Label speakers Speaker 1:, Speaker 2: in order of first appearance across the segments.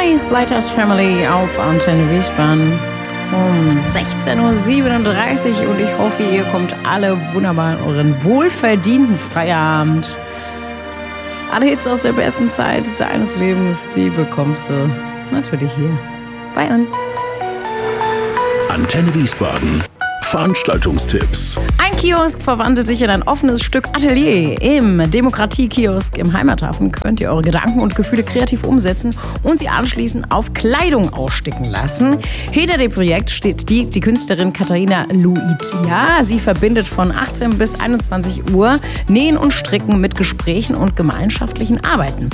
Speaker 1: Hi, Lighthouse Family auf Antenne Wiesbaden um 16.37 Uhr und ich hoffe, ihr kommt alle wunderbar in euren wohlverdienten Feierabend. Alle Hits aus der besten Zeit deines Lebens, die bekommst du natürlich hier bei uns.
Speaker 2: Antenne Wiesbaden. Veranstaltungstipps.
Speaker 1: Ein Kiosk verwandelt sich in ein offenes Stück Atelier. Im Demokratie-Kiosk im Heimathafen könnt ihr eure Gedanken und Gefühle kreativ umsetzen und sie anschließend auf Kleidung aussticken lassen. Hinter dem Projekt steht die Künstlerin Katharina Luitia. Sie verbindet von 18 bis 21 Uhr Nähen und Stricken mit Gesprächen und gemeinschaftlichen Arbeiten.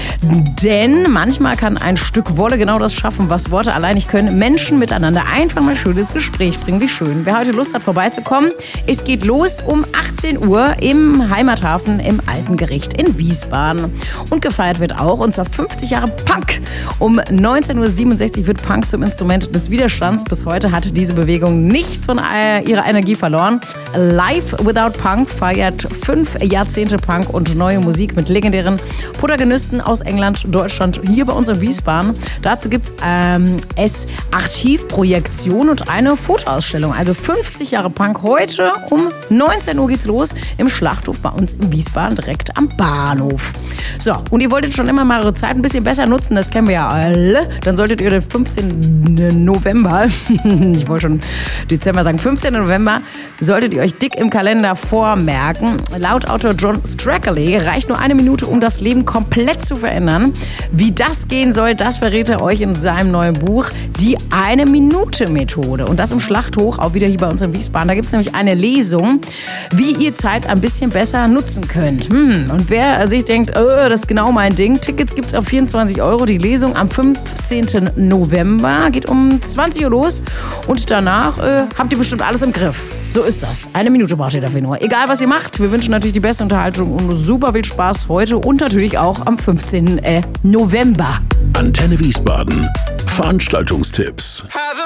Speaker 1: Denn manchmal kann ein Stück Wolle genau das schaffen, was Worte allein nicht können. Menschen miteinander einfach mal schön ins Gespräch bringen. Wie schön. Wer heute Lust hat, vorbeizukommen, es geht los um 18 Uhr im Heimathafen im Alten Gericht in Wiesbaden. Und gefeiert wird auch, und zwar 50 Jahre Punk. Um 19.67 Uhr wird Punk zum Instrument des Widerstands. Bis heute hat diese Bewegung nicht von ihrer Energie verloren. Live Without Punk feiert 5 Jahrzehnte Punk und neue Musik mit legendären Protagonisten aus England, Deutschland, hier bei uns in Wiesbaden. Dazu gibt es Archivprojektion und eine Fotoausstellung. Also 50 Jahre Punk heute um 19 Uhr geht's los im Schlachthof bei uns in Wiesbaden, direkt am Bahnhof. So, und ihr wolltet schon immer mal eure Zeit ein bisschen besser nutzen, das kennen wir ja alle. Dann solltet ihr den 15. November, ich wollte schon Dezember sagen, 15. November, solltet ihr euch dick im Kalender vormerken. Laut Autor John Strackley reicht nur 1 Minute, um das Leben komplett zu verändern. Wie das gehen soll, das verrät er euch in seinem neuen Buch, die 1-Minute-Methode. Und das im Schlachthof, auch wieder hier bei uns in Wiesbaden. Da gibt es nämlich eine Lesung, wie ihr Zeit ein bisschen besser nutzen könnt. Und wer sich denkt, das ist genau mein Ding, Tickets gibt es auf 24 €. Die Lesung am 15. November geht um 20 Uhr los und danach habt ihr bestimmt alles im Griff. So ist das. 1 Minute braucht ihr dafür nur. Egal, was ihr macht, wir wünschen natürlich die beste Unterhaltung und super viel Spaß heute und natürlich auch am 15. November.
Speaker 2: Antenne Wiesbaden. Veranstaltungstipps.